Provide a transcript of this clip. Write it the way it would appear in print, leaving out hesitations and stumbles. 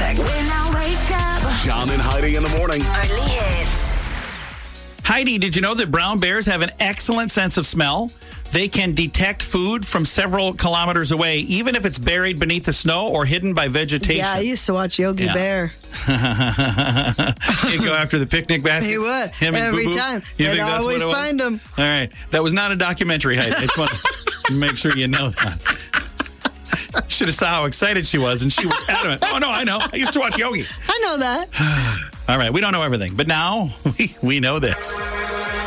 Trifecta. When I wake up. John and Heidi in the morning. Only hits. Heidi, did you know that brown bears have an excellent sense of smell? They can detect food from several kilometers away, even if it's buried beneath the snow or hidden by vegetation. Yeah, I used to watch Yogi Bear. He'd go after the picnic baskets. He would. Him and Every Boo Boo? time. You They'd think that's always what it was? find him. All right. That was not a documentary, Heidi. I just want to make sure you know that. Should have saw how excited she was, and she was adamant. Oh, no, I know. I used to watch Yogi. I know that. All right. We don't know everything, but now we know this.